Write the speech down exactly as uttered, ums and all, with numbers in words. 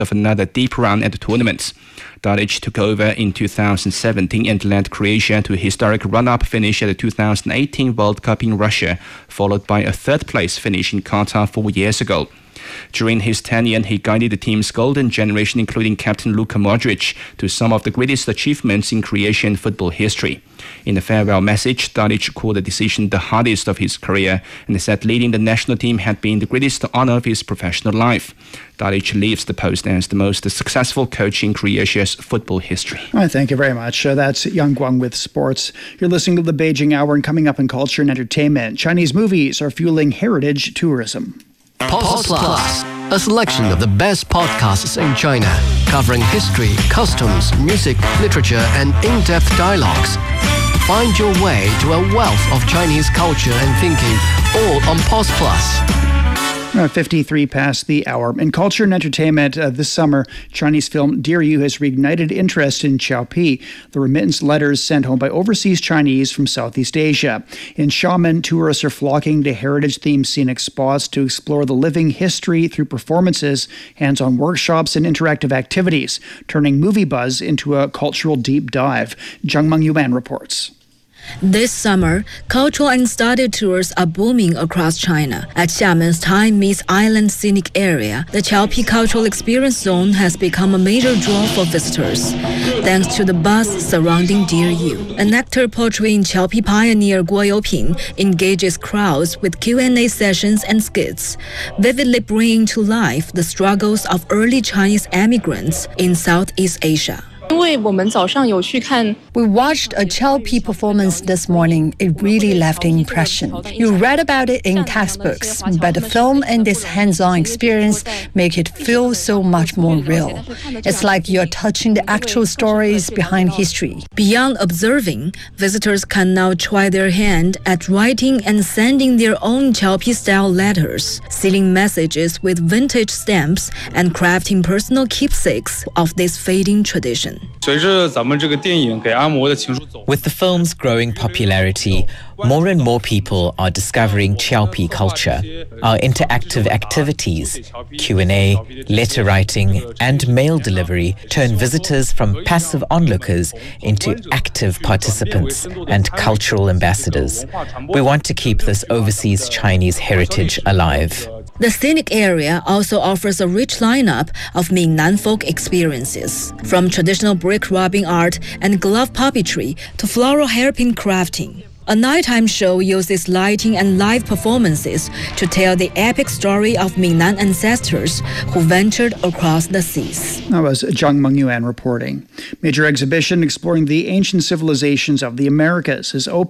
of another deep run at the tournament. Dalic took over in two thousand seventeen and led Croatia to a historic run-up finish at the two thousand eighteen World Cup in Russia, followed by a third-place finish in Qatar four years ago. During his tenure, he guided the team's golden generation, including captain Luka Modric, to some of the greatest achievements in Croatian football history. In a farewell message, Dalic called the decision the hardest of his career and said leading the national team had been the greatest honor of his professional life. Dalic leaves the post as the most successful coach in Croatia's football history. All right, thank you very much. Uh, that's Yang Guang with sports. You're listening to the Beijing Hour, and coming up in culture and entertainment, Chinese movies are fueling heritage tourism. Post Plus, a selection of the best podcasts in China, covering history, customs, music, literature, and in-depth dialogues. Find your way to a wealth of Chinese culture and thinking, all on Post Plus. Uh, fifty-three past the hour. In culture and entertainment, uh, this summer, Chinese film Dear You has reignited interest in Qiaopi, the remittance letters sent home by overseas Chinese from Southeast Asia. In Xiamen, tourists are flocking to heritage-themed scenic spots to explore the living history through performances, hands-on workshops, and interactive activities, turning movie buzz into a cultural deep dive. Zhang Mengyuan reports. This summer, cultural and study tours are booming across China. At Xiamen's Time Meets Island scenic area, the Qiaopi Cultural Experience Zone has become a major draw for visitors, thanks to the buzz surrounding Dear You. An actor portraying Qiaopi pioneer Guo Youping engages crowds with Q and A sessions and skits, vividly bringing to life the struggles of early Chinese immigrants in Southeast Asia. We watched a Qiaopi performance this morning. It really left an impression. You read about it in textbooks, but the film and this hands-on experience make it feel so much more real. It's like you're touching the actual stories behind history. Beyond observing, visitors can now try their hand at writing and sending their own Qiaopi-style letters, sealing messages with vintage stamps, and crafting personal keepsakes of this fading tradition. With the film's growing popularity, more and more people are discovering Qiaopi culture. Our interactive activities, Q and A, letter writing, and mail delivery turn visitors from passive onlookers into active participants and cultural ambassadors. We want to keep this overseas Chinese heritage alive. The scenic area also offers a rich lineup of Minnan folk experiences, from traditional brick rubbing art and glove puppetry to floral hairpin crafting. A nighttime show uses lighting and live performances to tell the epic story of Minnan ancestors who ventured across the seas. That was Zhang Mengyuan reporting. Major exhibition exploring the ancient civilizations of the Americas is open